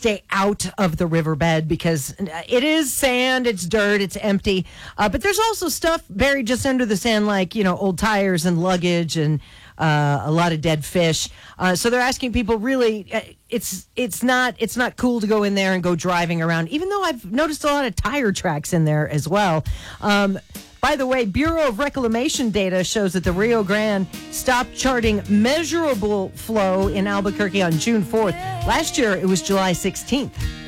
stay out of the riverbed because it is sand, it's dirt, it's empty. But there's also stuff buried just under the sand, like, old tires and luggage and a lot of dead fish. So they're asking people really, it's not cool to go in there and go driving around, even though I've noticed a lot of tire tracks in there as well. By the way, Bureau of Reclamation data shows that the Rio Grande stopped charting measurable flow in Albuquerque on June 4th. Last year, it was July 16th.